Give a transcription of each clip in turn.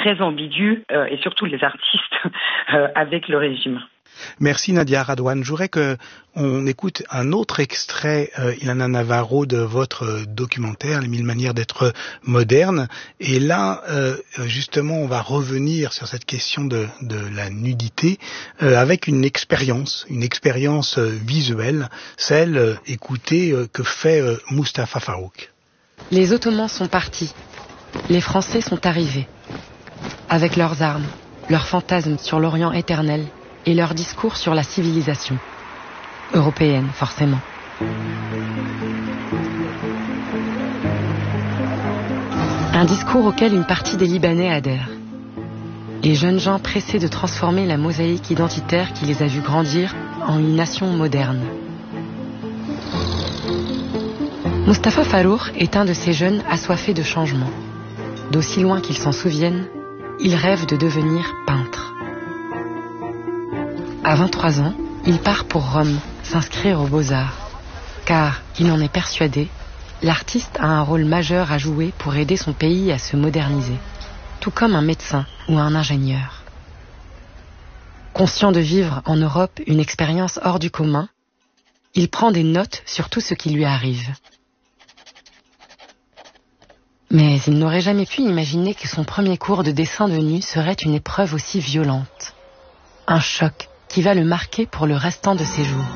très ambigu, et surtout les artistes avec le régime. Merci Nadia Radouane. Je voudrais qu'on écoute un autre extrait, Ilana Navarro, de votre documentaire, Les 1000 manières d'être moderne. Et là, justement, on va revenir sur cette question de la nudité avec une expérience visuelle, celle, écoutez, que fait Mustapha Farrouk. Les Ottomans sont partis. Les Français sont arrivés. Avec leurs armes, leurs fantasmes sur l'Orient éternel, et leur discours sur la civilisation. Européenne, forcément. Un discours auquel une partie des Libanais adhère. Les jeunes gens pressés de transformer la mosaïque identitaire qui les a vus grandir en une nation moderne. Mustapha Farrouk est un de ces jeunes assoiffés de changement. D'aussi loin qu'ils s'en souviennent, il rêve de devenir peintre. À 23 ans, il part pour Rome, s'inscrire aux Beaux-Arts. Car, il en est persuadé, l'artiste a un rôle majeur à jouer pour aider son pays à se moderniser. Tout comme un médecin ou un ingénieur. Conscient de vivre en Europe une expérience hors du commun, il prend des notes sur tout ce qui lui arrive. Mais il n'aurait jamais pu imaginer que son premier cours de dessin de nu serait une épreuve aussi violente. Un choc qui va le marquer pour le restant de ses jours.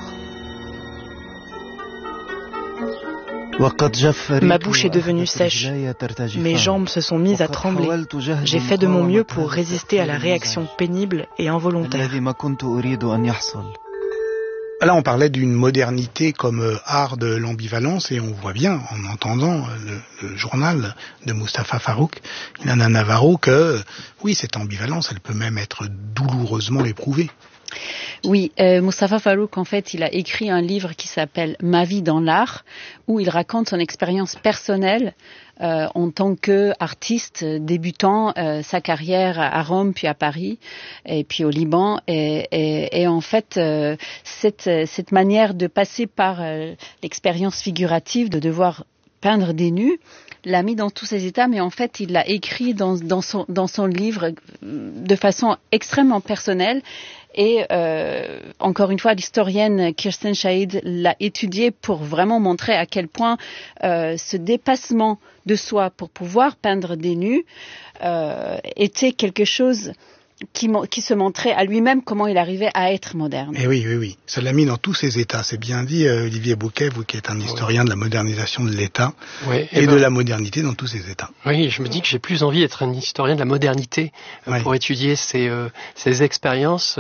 Ma bouche est devenue sèche. Mes jambes se sont mises à trembler. J'ai fait de mon mieux pour résister à la réaction pénible et involontaire. Là, on parlait d'une modernité comme art de l'ambivalence et on voit bien, en entendant le journal de Mustapha Farrouk, Ilana Navarro, que oui, cette ambivalence, elle peut même être douloureusement éprouvée. Oui, Mustapha Farrouk, en fait, il a écrit un livre qui s'appelle « Ma vie dans l'art » où il raconte son expérience personnelle en tant qu'artiste débutant sa carrière à Rome, puis à Paris, et puis au Liban. Et en fait, cette manière de passer par l'expérience figurative, de devoir peindre des nus, l'a mis dans tous ses états, mais en fait, il l'a écrit dans son livre de façon extrêmement personnelle. Et encore une fois, l'historienne Kirsten Shahid l'a étudié pour vraiment montrer à quel point ce dépassement de soi pour pouvoir peindre des nus était quelque chose qui se montrait à lui-même comment il arrivait à être moderne. Et oui. Ça l'a mis dans tous ses états. C'est bien dit, Olivier Bouquet, vous qui êtes un historien de la modernisation de l'État et de la modernité dans tous ses états. Oui, je me dis que j'ai plus envie d'être un historien de la modernité pour étudier ces expériences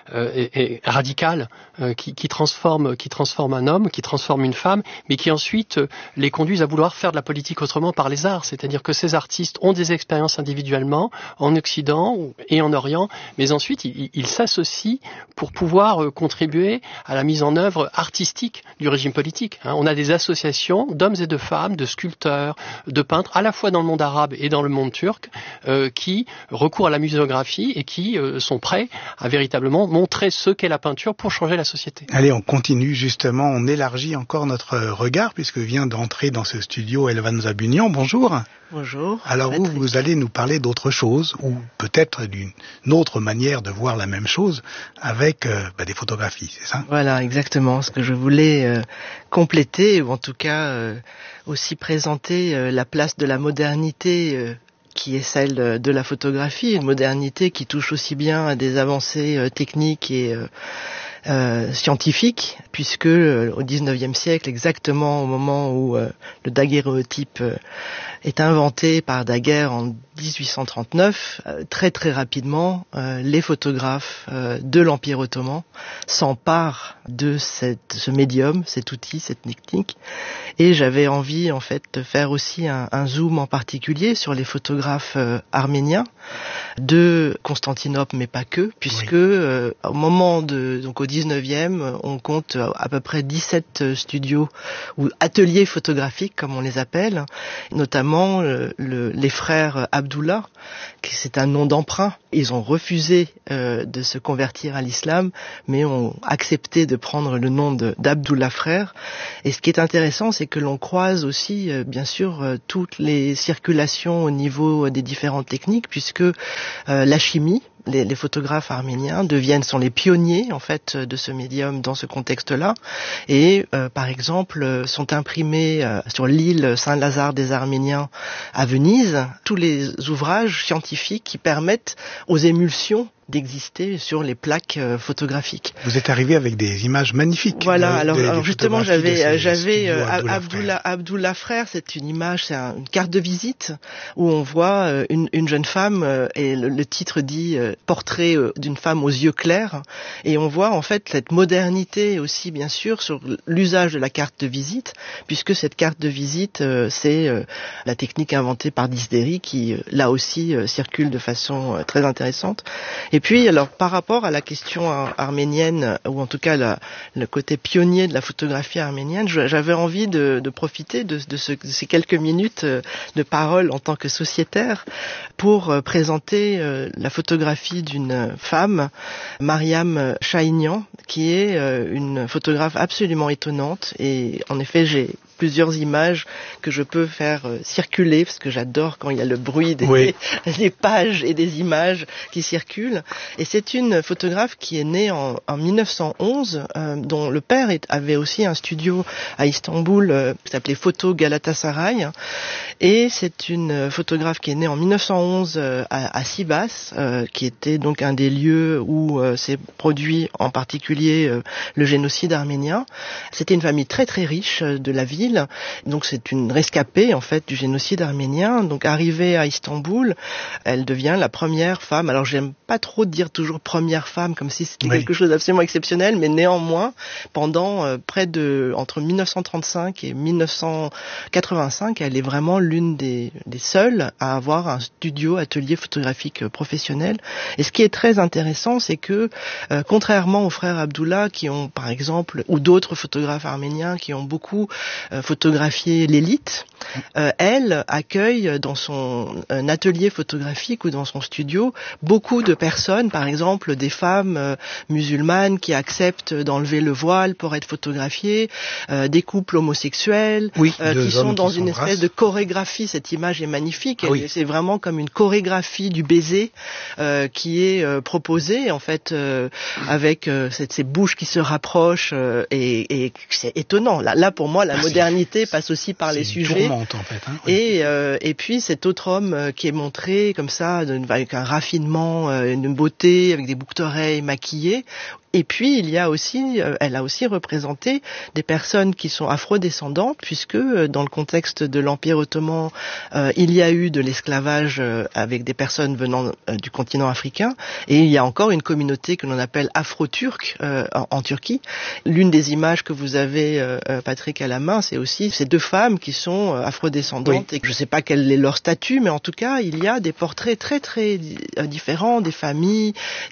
et radicales qui transforment un homme, qui transforment une femme, mais qui ensuite les conduisent à vouloir faire de la politique autrement par les arts. C'est-à-dire que ces artistes ont des expériences individuellement en Occident et en Orient, mais ensuite ils s'associent pour pouvoir contribuer à la mise en œuvre artistique du régime politique. On a des associations d'hommes et de femmes, de sculpteurs, de peintres, à la fois dans le monde arabe et dans le monde turc, qui recourent à la muséographie et qui sont prêts à véritablement montrer ce qu'est la peinture pour changer la société. Allez, on continue justement, on élargit encore notre regard puisque vient d'entrer dans ce studio Elvan Zabunian. Bonjour. Bonjour. Alors vous allez nous parler d'autre chose ou peut-être d'une autre manière de voir la même chose avec des photographies, c'est ça ? Voilà, exactement. Ce que je voulais compléter ou en tout cas aussi présenter la place de la modernité qui est celle de la photographie, une modernité qui touche aussi bien à des avancées techniques et scientifiques, puisque au XIXe siècle, exactement au moment où le daguerréotype est inventé par Daguerre en 1839, très très rapidement, les photographes de l'Empire ottoman s'emparent de ce médium, cet outil, cette technique, et j'avais envie en fait de faire aussi un zoom en particulier sur les photographes arméniens de Constantinople, mais pas que, puisque au moment donc au 19e, on compte à peu près 17 studios ou ateliers photographiques, comme on les appelle, notamment les frères Abdullah, qui c'est un nom d'emprunt. Ils ont refusé de se convertir à l'islam, mais ont accepté de prendre le nom d'Abdullah frère. Et ce qui est intéressant, c'est que l'on croise aussi, bien sûr, toutes les circulations au niveau des différentes techniques, puisque la chimie. Les photographes arméniens sont les pionniers en fait de ce médium dans ce contexte-là, et par exemple sont imprimés sur l'île Saint-Lazare des Arméniens à Venise tous les ouvrages scientifiques qui permettent aux émulsions d'exister sur les plaques photographiques. Vous êtes arrivé avec des images magnifiques. Voilà, alors justement j'avais Abdullah Frère, c'est une image, c'est une carte de visite où on voit une jeune femme et le titre dit portrait d'une femme aux yeux clairs, et on voit en fait cette modernité aussi bien sûr sur l'usage de la carte de visite, puisque cette carte de visite c'est la technique inventée par Disdéry qui là aussi circule de façon très intéressante. Et puis, alors, par rapport à la question arménienne, ou en tout cas le côté pionnier de la photographie arménienne, j'avais envie de profiter de ces quelques minutes de parole en tant que sociétaire pour présenter la photographie d'une femme, Mariam Chahinian, qui est une photographe absolument étonnante. Et en effet, j'ai plusieurs images que je peux faire circuler, parce que j'adore quand il y a le bruit des pages et des images qui circulent. Et c'est une photographe qui est née en 1911, dont le père avait aussi un studio à Istanbul qui s'appelait Photo Galatasaray. Et c'est une photographe qui est née en 1911 à Sivas, qui était donc un des lieux où s'est produit en particulier le génocide arménien. C'était une famille très très riche de la ville. Donc c'est une rescapée en fait du génocide arménien. Donc arrivée à Istanbul, elle devient la première femme. Alors j'aime pas trop dire toujours première femme comme si c'était quelque chose d'absolument exceptionnel, mais néanmoins pendant entre 1935 et 1985, elle est vraiment l'une des seules à avoir un studio atelier photographique professionnel. Et ce qui est très intéressant, c'est que contrairement aux frères Abdullah qui ont par exemple, ou d'autres photographes arméniens qui ont beaucoup photographier l'élite, elle accueille dans son atelier photographique ou dans son studio beaucoup de personnes, par exemple des femmes musulmanes qui acceptent d'enlever le voile pour être photographiées, des couples homosexuels qui sont dans une espèce de chorégraphie. Cette image est magnifique, c'est vraiment comme une chorégraphie du baiser qui est proposée en fait avec ces bouches qui se rapprochent et c'est étonnant. Là pour moi la modernité passe aussi par les sujets. Tourmente, en fait, hein, et puis cet autre homme qui est montré comme ça avec un raffinement, une beauté, avec des boucles d'oreilles maquillées. Et puis il y a aussi, elle a aussi représenté des personnes qui sont afrodescendantes, puisque dans le contexte de l'Empire ottoman, il y a eu de l'esclavage avec des personnes venant du continent africain, et il y a encore une communauté que l'on appelle afro-turque en Turquie. L'une des images que vous avez, Patrick, à la main, c'est aussi ces deux femmes qui sont afrodescendantes, et je ne sais pas quel est leur statut, mais en tout cas il y a des portraits très très différents, des familles,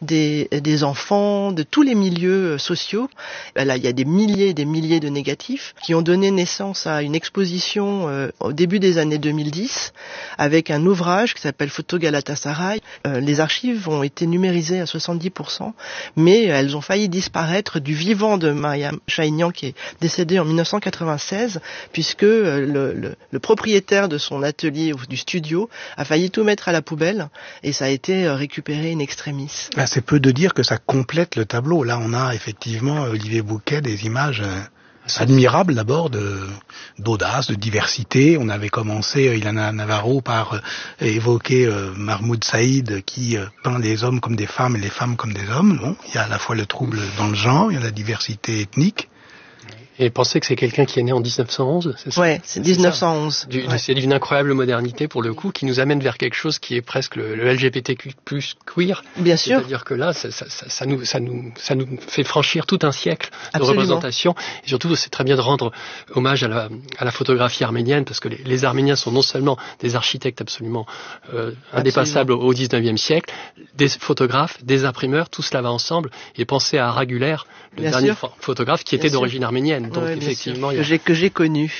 des enfants, de tous les milieux sociaux. Là, il y a des milliers et des milliers de négatifs qui ont donné naissance à une exposition au début des années 2010 avec un ouvrage qui s'appelle Photo Galatasaray. Les archives ont été numérisées à 70%, mais elles ont failli disparaître du vivant de Mariam Chahinian qui est décédée en 1996, puisque le propriétaire de son atelier ou du studio a failli tout mettre à la poubelle et ça a été récupéré in extremis. C'est peu de dire que ça complète le tableau. Là, on a effectivement, Olivier Bouquet, des images admirables d'abord, d'audace, de diversité. On avait commencé, Ilana Navarro, par évoquer Mahmoud Saïd qui peint les hommes comme des femmes et les femmes comme des hommes. Bon, il y a à la fois le trouble dans le genre, il y a la diversité ethnique. Et pensez que c'est quelqu'un qui est né en 1911, c'est ça? Ouais, c'est 1911. C'est d'une incroyable modernité pour le coup, qui nous amène vers quelque chose qui est presque le LGBTQ+ queer. Bien sûr. C'est-à-dire que là, ça nous fait franchir tout un siècle de représentation. Et surtout, c'est très bien de rendre hommage à la photographie arménienne, parce que les Arméniens sont non seulement des architectes absolument indépassables au 19e siècle, des photographes, des imprimeurs, tout cela va ensemble. Et pensez à Raguler, le dernier photographe qui était d'origine arménienne. Donc effectivement, que j'ai connu.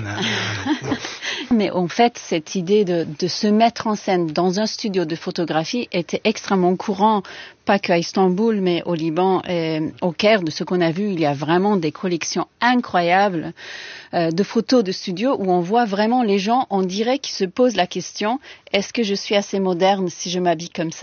Mais en fait, cette idée de se mettre en scène dans un studio de photographie était extrêmement courant, pas qu'à Istanbul, mais au Liban et au Caire. De ce qu'on a vu, il y a vraiment des collections incroyables de photos de studio où on voit vraiment les gens, on dirait qu'ils se posent la question, est-ce que je suis assez moderne si je m'habille comme